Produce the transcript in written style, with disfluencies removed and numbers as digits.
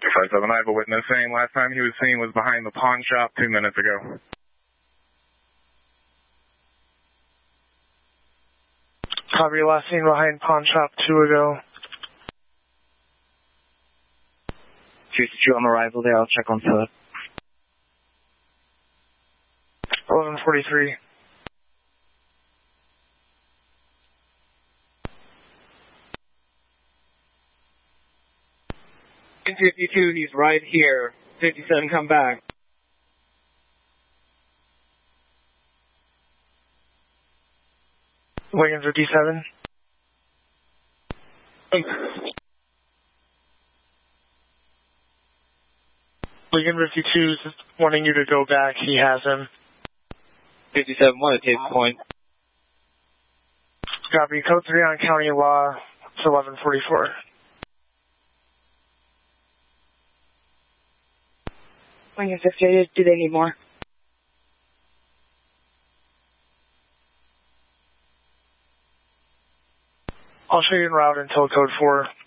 5-7, I have a witness saying last time he was seen was behind the pawn shop 2 minutes ago. Copy, last seen behind pawn shop 2 ago. 2-2 on arrival there, I'll check on foot. 11:43. In 52, he's right here. 57, come back. Wigan 57. Wigan 52 is wanting you to go back. He has him. 57, one at table point. Copy, code 3 on county law. It's 11:44. Wigan 58, do they need more? I'll show you en route until code 4.